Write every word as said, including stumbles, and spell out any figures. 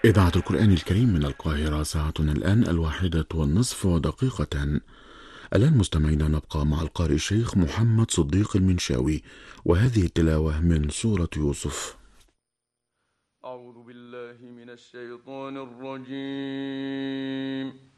إذاعة القرآن الكريم من القاهرة، ساعتنا الآن الواحدة والنصف دقيقة. الآن مستمعينا نبقى مع القارئ الشيخ محمد صديق المنشاوي، وهذه التلاوة من سورة يوسف. أعوذ بالله من الشيطان الرجيم.